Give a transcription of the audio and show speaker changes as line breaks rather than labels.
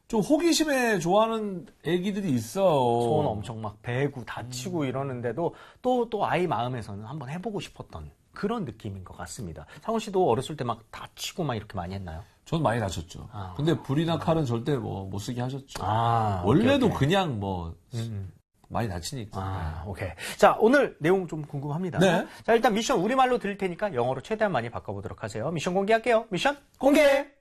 좀 호기심에 좋아하는 애기들이 있어.
손 엄청 막 베고 다치고 이러는데도 또 아이 마음에서는 한번 해보고 싶었던 그런 느낌인 것 같습니다. 상훈 씨도 어렸을 때 막 다치고 막 이렇게 많이 했나요?
전 많이 다쳤죠. 근데 불이나 칼은 절대 못 쓰게 하셨죠. 원래도
오케이.
그냥 많이 다치니까.
오케이. 자, 오늘 내용 좀 궁금합니다.
네.
자, 일단 미션 우리말로 드릴 테니까 영어로 최대한 많이 바꿔보도록 하세요. 미션 공개할게요. 미션 공개!